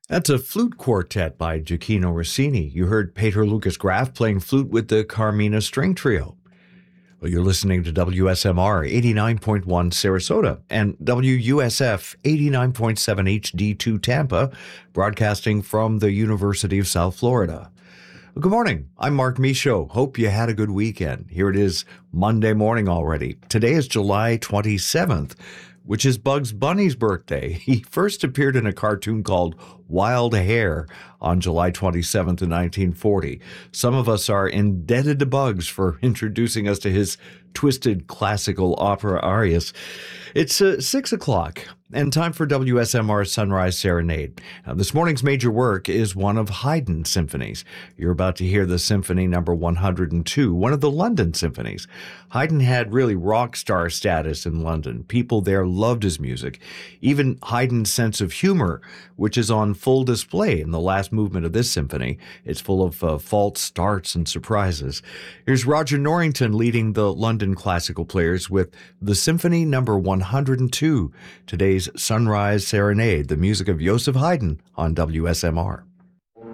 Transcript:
That's a flute quartet by Gioacchino Rossini. You heard Peter Lucas Graf playing flute with the Carmina String Trio. Well, you're listening to WSMR 89.1 Sarasota and WUSF 89.7 HD2 Tampa, broadcasting from the University of South Florida. Well, good morning. I'm Mark Michaud. Hope you had a good weekend. Here it is Monday morning already. Today is July 27th, which is Bugs Bunny's birthday. He first appeared in a cartoon called Wild Hare on July 27th in 1940. Some of us are indebted to Bugs for introducing us to his twisted classical opera arias. It's 6 o'clock and time for WSMR's Sunrise Serenade. Now, this morning's major work is one of Haydn's symphonies. You're about to hear the Symphony Number 102, one of the London symphonies. Haydn had really rock star status in London. People there loved his music. Even Haydn's sense of humor, which is on full display in the last movement of this symphony. It's full of false starts and surprises. Here's Roger Norrington leading the London classical players with the Symphony Number 102, today's Sunrise Serenade, the music of Joseph Haydn on WSMR.